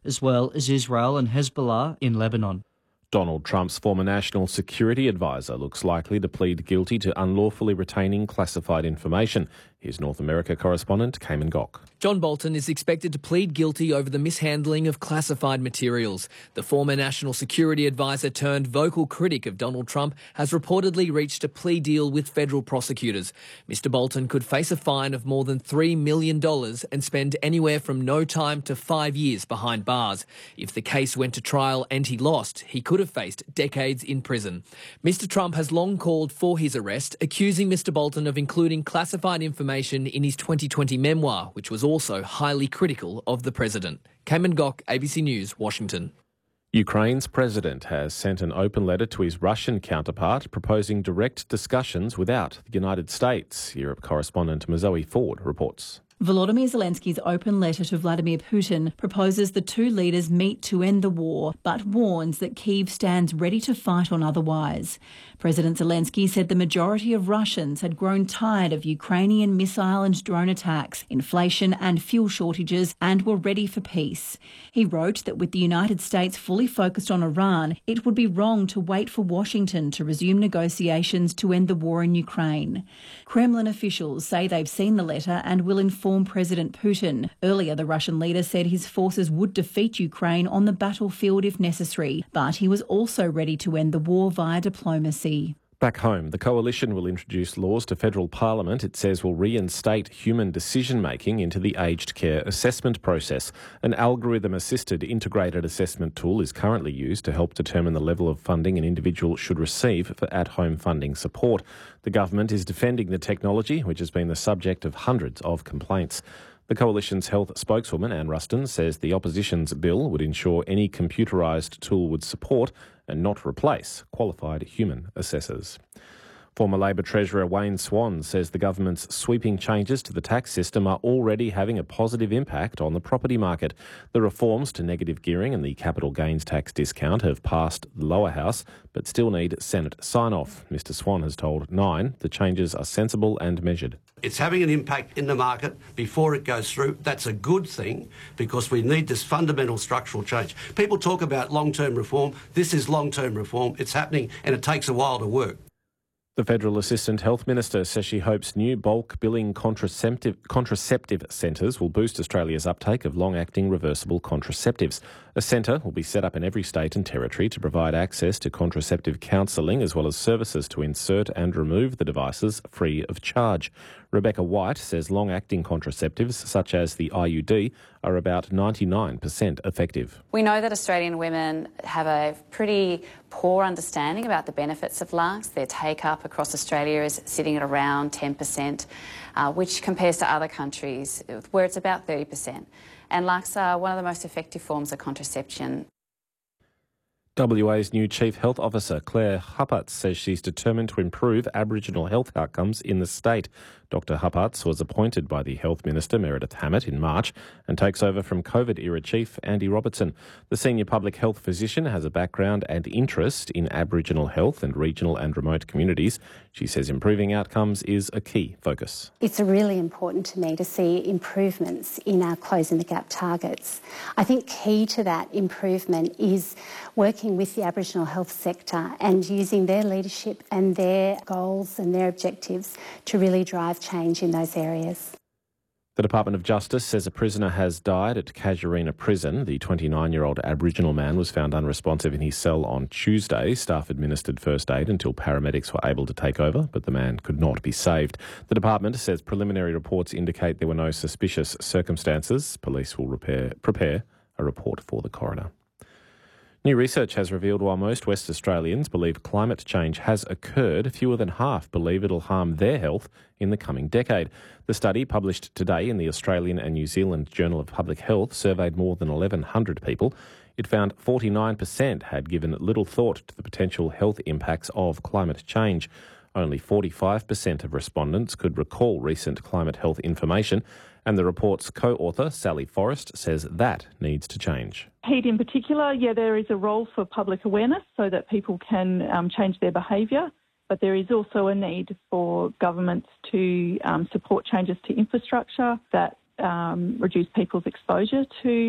as well as Israel and Hezbollah in Lebanon. Donald Trump's former national security advisor looks likely to plead guilty to unlawfully retaining classified information. Here's North America correspondent Cayman Gok. John Bolton is expected to plead guilty over the mishandling of classified materials. The former national security advisor turned vocal critic of Donald Trump has reportedly reached a plea deal with federal prosecutors. Mr. Bolton could face a fine of more than $3 million and spend anywhere from no time to 5 years behind bars. If the case went to trial and he lost, he could have faced decades in prison. Mr. Trump has long called for his arrest, accusing Mr. Bolton of including classified information in his 2020 memoir, which was also highly critical of the president. Cayman Gok, ABC News, Washington. Ukraine's president has sent an open letter to his Russian counterpart proposing direct discussions without the United States. Europe correspondent Mazoe Ford reports. Volodymyr Zelensky's open letter to Vladimir Putin proposes the two leaders meet to end the war, but warns that Kyiv stands ready to fight on otherwise. President Zelensky said the majority of Russians had grown tired of Ukrainian missile and drone attacks, inflation and fuel shortages, and were ready for peace. He wrote that with the United States fully focused on Iran, it would be wrong to wait for Washington to resume negotiations to end the war in Ukraine. Kremlin officials say they've seen the letter and will inform President Putin. Earlier, the Russian leader said his forces would defeat Ukraine on the battlefield if necessary, but he was also ready to end the war via diplomacy. Back home, the coalition will introduce laws to federal parliament it says will reinstate human decision-making into the aged care assessment process. An algorithm-assisted integrated assessment tool is currently used to help determine the level of funding an individual should receive for at-home funding support. The government is defending the technology, which has been the subject of hundreds of complaints. The Coalition's health spokeswoman, Anne Ruston, says the opposition's bill would ensure any computerised tool would support and not replace qualified human assessors. Former Labor Treasurer Wayne Swan says the government's sweeping changes to the tax system are already having a positive impact on the property market. The reforms to negative gearing and the capital gains tax discount have passed the lower house, but still need Senate sign-off. Mr Swan has told Nine the changes are sensible and measured. It's having an impact in the market before it goes through. That's a good thing because we need this fundamental structural change. People talk about long-term reform. This is long-term reform. It's happening and it takes a while to work. The Federal Assistant Health Minister says she hopes new bulk billing contraceptive centres will boost Australia's uptake of long-acting reversible contraceptives. A centre will be set up in every state and territory to provide access to contraceptive counselling as well as services to insert and remove the devices free of charge. Rebecca White says long-acting contraceptives such as the IUD are about 99% effective. We know that Australian women have a pretty poor understanding about the benefits of LARCs. Their take-up across Australia is sitting at around 10%, which compares to other countries where it's about 30%. And LARCs are one of the most effective forms of contraception. WA's new Chief Health Officer, Claire Huppertz, says she's determined to improve Aboriginal health outcomes in the state. Dr Huppertz was appointed by the Health Minister, Meredith Hammett, in March and takes over from COVID-era Chief Andy Robertson. The senior public health physician has a background and interest in Aboriginal health and regional and remote communities. She says improving outcomes is a key focus. It's really important to me to see improvements in our Closing the Gap targets. I think key to that improvement is working with the Aboriginal health sector and using their leadership and their goals and their objectives to really drive change in those areas. The Department of Justice says a prisoner has died at Casuarina Prison. The 29-year-old Aboriginal man was found unresponsive in his cell on Tuesday. Staff administered first aid until paramedics were able to take over, but the man could not be saved. The department says preliminary reports indicate there were no suspicious circumstances. Police will prepare a report for the coroner. New research has revealed while most West Australians believe climate change has occurred, fewer than half believe it'll harm their health in the coming decade. The study, published today in the Australian and New Zealand Journal of Public Health, surveyed more than 1,100 people. It found 49% had given little thought to the potential health impacts of climate change. Only 45% of respondents could recall recent climate health information, and the report's co-author, Sally Forrest, says that needs to change. Heat in particular, there is a role for public awareness so that people can change their behaviour, but there is also a need for governments to support changes to infrastructure that reduce people's exposure to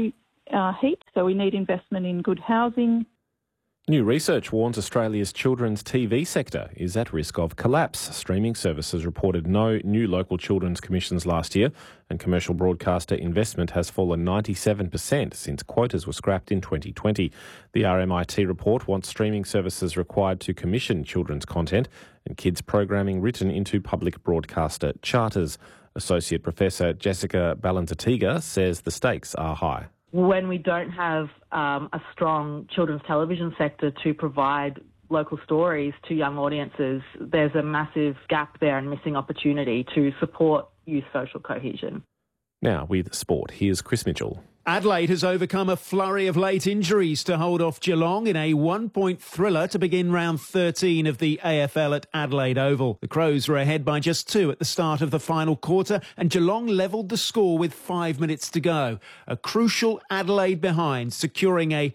heat, so we need investment in good housing. New research warns Australia's children's TV sector is at risk of collapse. Streaming services reported no new local children's commissions last year, and commercial broadcaster investment has fallen 97% since quotas were scrapped in 2020. The RMIT report wants streaming services required to commission children's content and kids programming written into public broadcaster charters. Associate Professor Jessica Ballantytiga says the stakes are high. When we don't have a strong children's television sector to provide local stories to young audiences, there's a massive gap there and missing opportunity to support youth social cohesion. Now with sport, here's Chris Mitchell. Adelaide has overcome a flurry of late injuries to hold off Geelong in a one-point thriller to begin round 13 of the AFL at Adelaide Oval. The Crows were ahead by just 2 at the start of the final quarter, and Geelong levelled the score with 5 minutes to go. A crucial Adelaide behind, securing a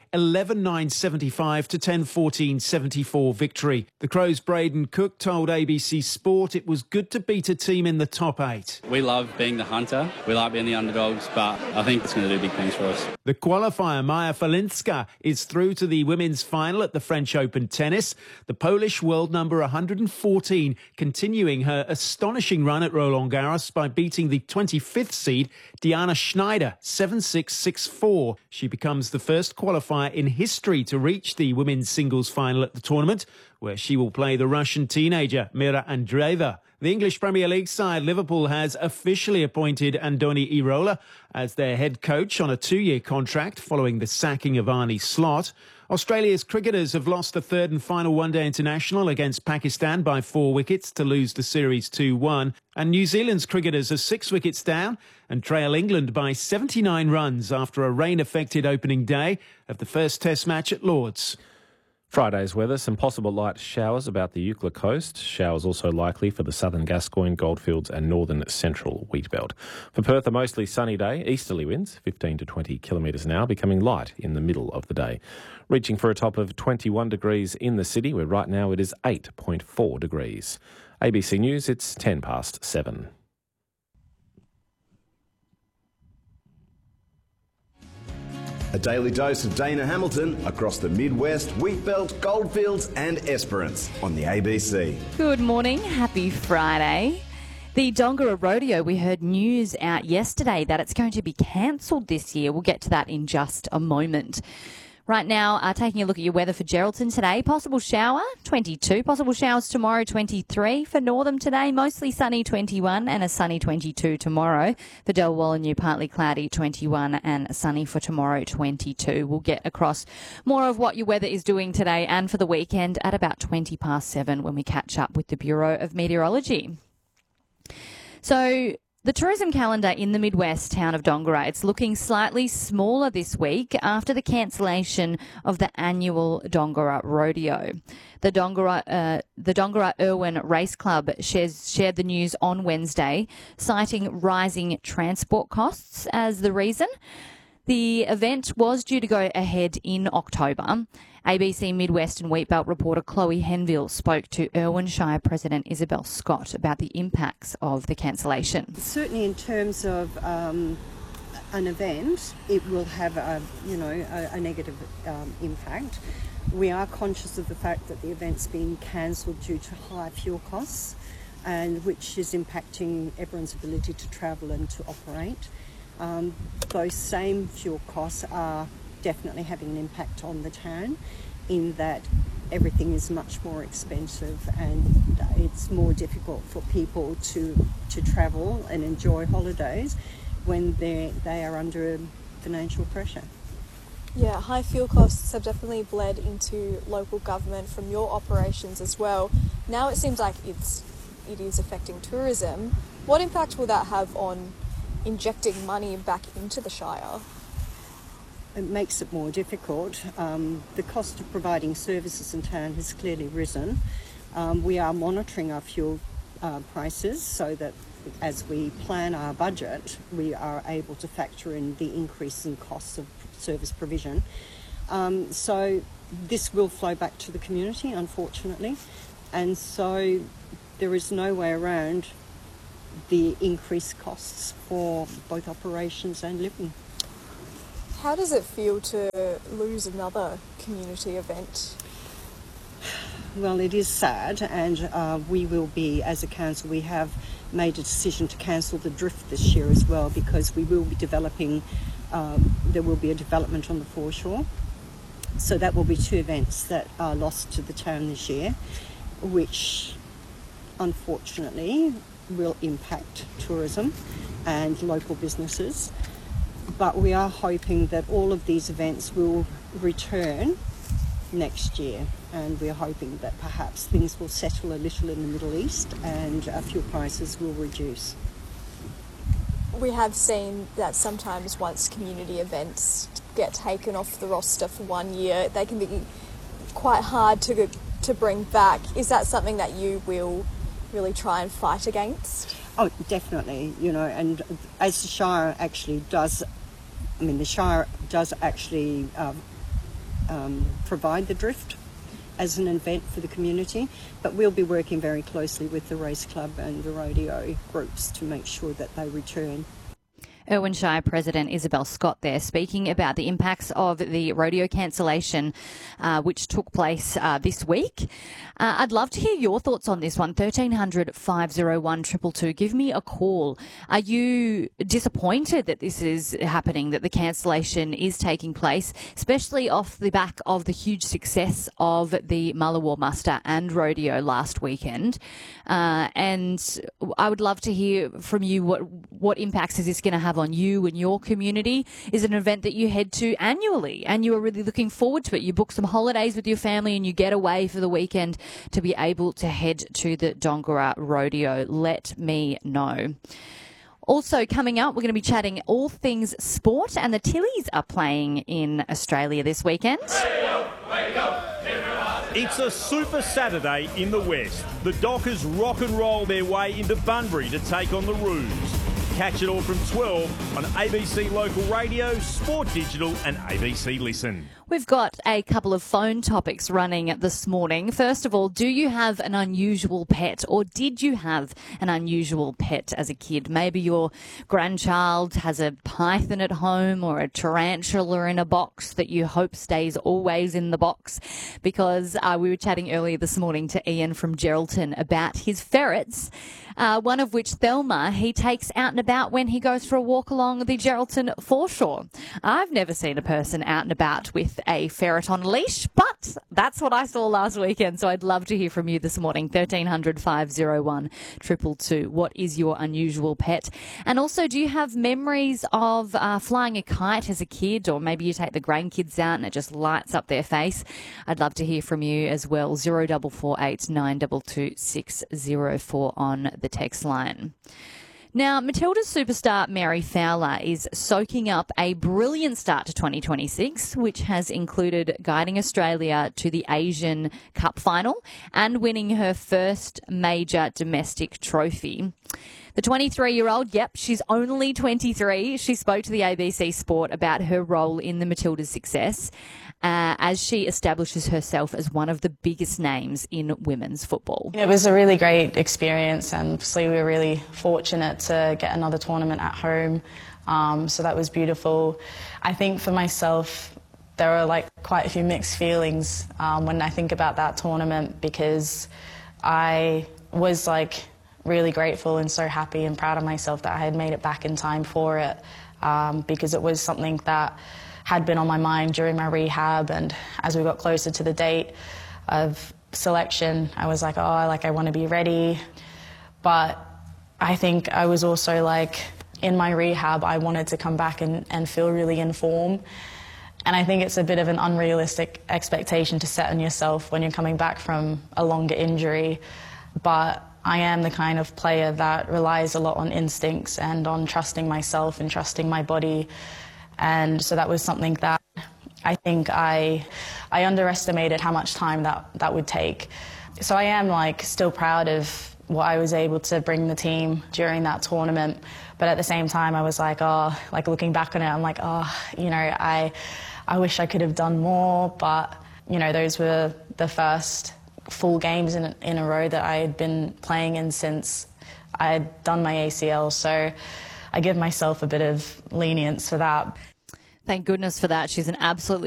11-9-75 to 10-14-74 victory. The Crows' Braden Cook told ABC Sport it was good to beat a team in the top 8. We love being the hunter. We like being the underdogs, but I think it's going to do big things for us. The qualifier, Maja Falinska, is through to the women's final at the French Open tennis. The Polish world number 114 continuing her astonishing run at Roland Garros by beating the 25th seed Diana Schneider 7-6, 6-4. She becomes the first qualifier in history to reach the women's singles final at the tournament, where she will play the Russian teenager Mira Andreeva. The English Premier League side Liverpool has officially appointed Andoni Iraola as their head coach on a 2-year contract following the sacking of Arne Slot. Australia's cricketers have lost the third and final one-day international against Pakistan by 4 wickets to lose the series 2-1. And New Zealand's cricketers are 6 wickets down and trail England by 79 runs after a rain-affected opening day of the first Test match at Lord's. Friday's weather, some possible light showers about the Eucla coast. Showers also likely for the southern Gascoyne, Goldfields and northern central wheat belt. For Perth, a mostly sunny day. Easterly winds, 15 to 20 kilometres an hour, becoming light in the middle of the day. Reaching for a top of 21 degrees in the city, where right now it is 8.4 degrees. ABC News, it's 10 past 7. A daily dose of Dana Hamilton across the Midwest, Wheatbelt, Goldfields and Esperance on the ABC. Good morning. Happy Friday. The Dongara Rodeo, we heard news out yesterday that it's going to be cancelled this year. We'll get to that in just a moment. Right now, taking a look at your weather for Geraldton today. Possible shower, 22. Possible showers tomorrow, 23. For Northam today, mostly sunny, 21, and a sunny 22 tomorrow. For Dalwallinu, partly cloudy, 21, and sunny for tomorrow, 22. We'll get across more of what your weather is doing today and for the weekend at about 20 past 7 when we catch up with the Bureau of Meteorology. So, the tourism calendar in the Midwest town of Dongara, it's looking slightly smaller this week after the cancellation of the annual Dongara Rodeo. The Dongara Irwin Race Club shared the news on Wednesday, citing rising transport costs as the reason. The event was due to go ahead in October. ABC Midwest and Wheatbelt reporter Chloe Henville spoke to Irwin Shire President Isabel Scott about the impacts of the cancellation. Certainly in terms of an event, it will have a negative impact. We are conscious of the fact that the event's being cancelled due to high fuel costs, and which is impacting everyone's ability to travel and to operate. Those same fuel costs are definitely having an impact on the town in that everything is much more expensive and it's more difficult for people to travel and enjoy holidays when they are under financial pressure. Yeah, high fuel costs have definitely bled into local government from your operations as well. Now it seems like it is affecting tourism. What impact will that have on injecting money back into the Shire? It makes it more difficult. The cost of providing services in town has clearly risen. We are monitoring our fuel prices so that as we plan our budget, we are able to factor in the increase in costs of service provision. So this will flow back to the community, unfortunately. And so there is no way around the increased costs for both operations and living. How does it feel to lose another community event? Well, it is sad, and we will be, as a council, we have made a decision to cancel the Drift this year as well, because we will be developing, there will be a development on the foreshore. So that will be 2 events that are lost to the town this year, which unfortunately will impact tourism and local businesses. But we are hoping that all of these events will return next year, and we're hoping that perhaps things will settle a little in the Middle East and fuel prices will reduce. We have seen that sometimes once community events get taken off the roster for 1 year, they can be quite hard to bring back. Is that something that you will really try and fight against? Oh, definitely, you know, and as the Shire actually does, I mean, the Shire does actually provide the Drift as an event for the community, but we'll be working very closely with the race club and the rodeo groups to make sure that they return. Irwin Shire President Isabel Scott there speaking about the impacts of the rodeo cancellation which took place this week. I'd love to hear your thoughts on this one. 1300 501 222. Give me a call. Are you disappointed that this is happening, that the cancellation is taking place, especially off the back of the huge success of the Mullawar Muster and rodeo last weekend? And I would love to hear from you what impacts is this going to have on you and your community. Is it an event that you head to annually and you are really looking forward to it? You book some holidays with your family and you get away for the weekend to be able to head to the Dongara Rodeo. Let me know. Also coming up, we're going to be chatting all things sport, and the Tillies are playing in Australia this weekend. It's a Super Saturday in the West. The Dockers rock and roll their way into Bunbury to take on the Roos. Catch it all from 12 on ABC Local Radio, Sport Digital and ABC Listen. We've got a couple of phone topics running this morning. First of all, do you have an unusual pet, or did you have an unusual pet as a kid? Maybe your grandchild has a python at home or a tarantula in a box that you hope stays always in the box, because we were chatting earlier this morning to Ian from Geraldton about his ferrets. One of which, Thelma, he takes out and about when he goes for a walk along the Geraldton foreshore. I've never seen a person out and about with a ferret on a leash, but that's what I saw last weekend. So I'd love to hear from you this morning. 1300 501 222. What is your unusual pet? And also, do you have memories of flying a kite as a kid, or maybe you take the grandkids out and it just lights up their face? I'd love to hear from you as well. 0448 922 604 on the text line. Now, Matilda's superstar Mary Fowler is soaking up a brilliant start to 2026, which has included guiding Australia to the Asian Cup final and winning her first major domestic trophy. The 23-year-old, yep, she's only 23. She spoke to the ABC Sport about her role in the Matilda's success as she establishes herself as one of the biggest names in women's football. It was a really great experience, and obviously we were really fortunate to get another tournament at home, so that was beautiful. I think for myself, there are quite a few mixed feelings when I think about that tournament, because I was really grateful and so happy and proud of myself that I had made it back in time for it, because it was something that had been on my mind during my rehab, and as we got closer to the date of selection, I was like, I want to be ready. But I think I was also in my rehab, I wanted to come back and feel really in form. And I think it's a bit of an unrealistic expectation to set on yourself when you're coming back from a longer injury. But I am the kind of player that relies a lot on instincts and on trusting myself and trusting my body. And so that was something that I think I underestimated how much time that would take. So I am still proud of what I was able to bring the team during that tournament. But at the same time, I was looking back on it, I'm I wish I could have done more. But, those were the first full games in a row that I had been playing in since I had done my ACL. So I give myself a bit of lenience for that. Thank goodness for that. She's an absolutely